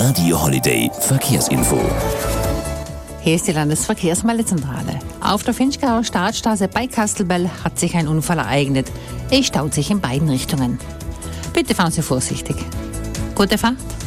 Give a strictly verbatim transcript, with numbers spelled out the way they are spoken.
Radio Holiday Verkehrsinfo. Hier ist die Landesverkehrsmeldezentrale. Auf der Finchgauer Startstraße bei Kastelbell hat sich ein Unfall ereignet. Es staut sich in beiden Richtungen. Bitte fahren Sie vorsichtig. Gute Fahrt.